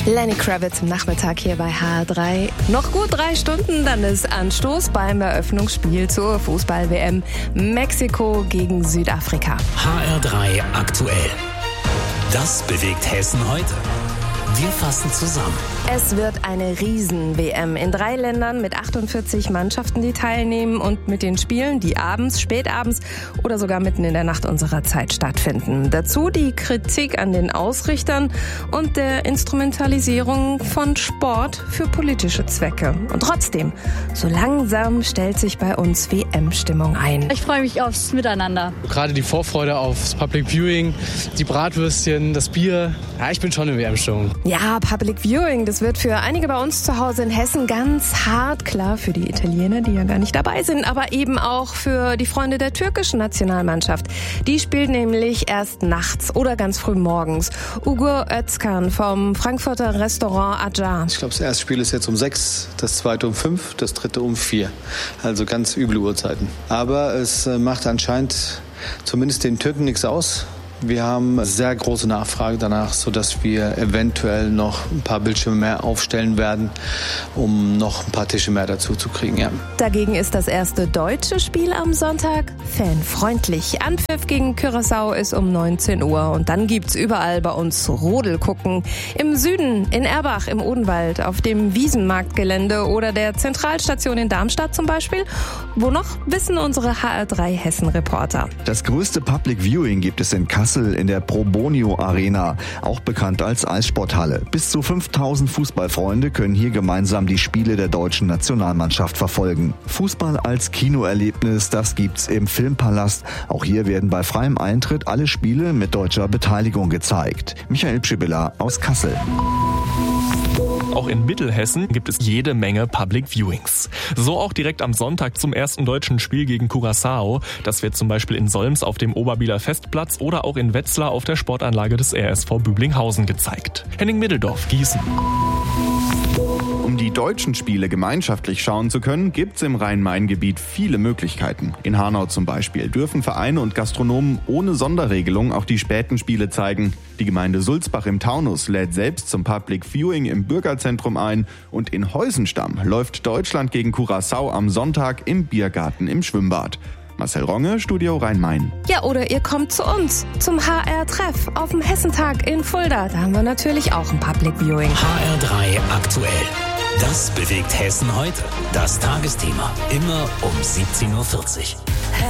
Lenny Kravitz im Nachmittag hier bei HR3. Noch gut 3 Stunden, dann ist Anstoß beim Eröffnungsspiel zur Fußball-WM Mexiko gegen Südafrika. HR3 aktuell. Das bewegt Hessen heute. Wir fassen zusammen. Es wird eine Riesen-WM in 3 Ländern mit 48 Mannschaften, die teilnehmen und mit den Spielen, die abends, spätabends oder sogar mitten in der Nacht unserer Zeit stattfinden. Dazu die Kritik an den Ausrichtern und der Instrumentalisierung von Sport für politische Zwecke. Und trotzdem, so langsam stellt sich bei uns WM-Stimmung ein. Ich freue mich aufs Miteinander. Gerade die Vorfreude aufs Public Viewing, die Bratwürstchen, das Bier. Ja, ich bin schon in WM-Stimmung. Ja, Public Viewing, das wird für einige bei uns zu Hause in Hessen ganz hart. Klar, für die Italiener, die ja gar nicht dabei sind, aber eben auch für die Freunde der türkischen Nationalmannschaft. Die spielt nämlich erst nachts oder ganz früh morgens. Ugur Özkan vom Frankfurter Restaurant Acar. Ich glaube, das erste Spiel ist jetzt um 6, das zweite um 5, das dritte um 4. Also ganz üble Uhrzeiten. Aber es macht anscheinend zumindest den Türken nichts aus. Wir haben sehr große Nachfrage danach, sodass wir eventuell noch ein paar Bildschirme mehr aufstellen werden, um noch ein paar Tische mehr dazu zu kriegen. Ja. Dagegen ist das erste deutsche Spiel am Sonntag fanfreundlich. Anpfiff gegen Curaçao ist um 19 Uhr und dann gibt's überall bei uns Rodel gucken. Im Süden, in Erbach, im Odenwald, auf dem Wiesenmarktgelände oder der Zentralstation in Darmstadt zum Beispiel. Wo noch, wissen unsere HR3 Hessen-Reporter. Das größte Public Viewing gibt es in Kassel in der Pro Bonio Arena, auch bekannt als Eissporthalle. Bis zu 5000 Fußballfreunde können hier gemeinsam die Spiele der deutschen Nationalmannschaft verfolgen. Fußball als Kinoerlebnis, das gibt's im Filmpalast. Auch hier werden bei freiem Eintritt alle Spiele mit deutscher Beteiligung gezeigt. Michael Pschibilla aus Kassel. Auch in Mittelhessen gibt es jede Menge Public Viewings. So auch direkt am Sonntag zum ersten deutschen Spiel gegen Curaçao. Das wird zum Beispiel in Solms auf dem Oberbieler Festplatz oder auch in Wetzlar auf der Sportanlage des RSV Büblinghausen gezeigt. Henning Middeldorf, Gießen. Um die deutschen Spiele gemeinschaftlich schauen zu können, gibt's im Rhein-Main-Gebiet viele Möglichkeiten. In Hanau zum Beispiel dürfen Vereine und Gastronomen ohne Sonderregelung auch die späten Spiele zeigen. Die Gemeinde Sulzbach im Taunus lädt selbst zum Public Viewing im Bürgerzentrum ein und in Heusenstamm läuft Deutschland gegen Curaçao am Sonntag im Biergarten im Schwimmbad. Marcel Ronge, Studio Rhein-Main. Ja, oder ihr kommt zu uns zum HR-Treff auf dem Hessentag in Fulda. Da haben wir natürlich auch ein Public Viewing. HR3 aktuell. Das bewegt Hessen heute. Das Tagesthema. Immer um 17.40 Uhr.